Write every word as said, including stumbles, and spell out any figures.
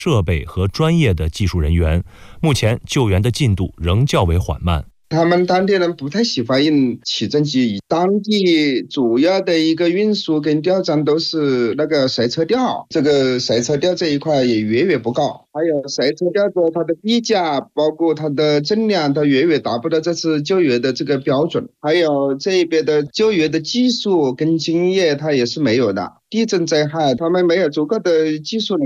设备和专业的技术人员。目前救援的进度仍较为缓慢。 他们当地人不太喜欢用起重机，当地主要的一个运输跟吊装都是那个塞车吊，这个塞车吊这一块也远远不高。还有塞车吊的它的地价，包括它的重量，它远远达不到这次救援的这个标准。还有这边的救援的技术跟经验，它也是没有的。地震灾害，他们没有足够的技术。